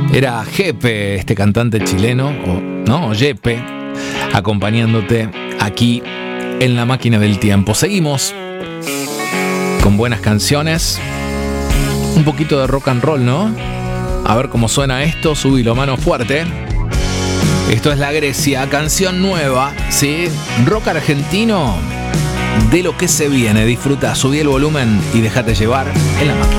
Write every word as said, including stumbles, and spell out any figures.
Era Jepe, este cantante chileno, o no, Jepe, acompañándote aquí en La Máquina del Tiempo. Seguimos con buenas canciones, un poquito de rock and roll, ¿no? A ver cómo suena esto, subilo mano fuerte. Esto es La Grecia, canción nueva, ¿sí? Rock argentino, de lo que se viene. Disfruta, subí el volumen y déjate llevar en La Máquina.